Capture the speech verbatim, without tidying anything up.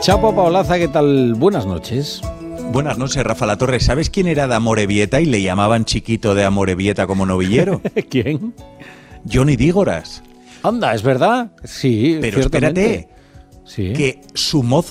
Chapo Paolaza, ¿qué tal? Buenas noches. Buenas noches, Rafa La Torre. ¿Sabes quién era de Amorebieta y le llamaban chiquito de Amorebieta como novillero? ¿Quién? Johnny Dígoras. Anda, ¿es verdad? Sí, Pero ciertamente. espérate, Sí. que su mozo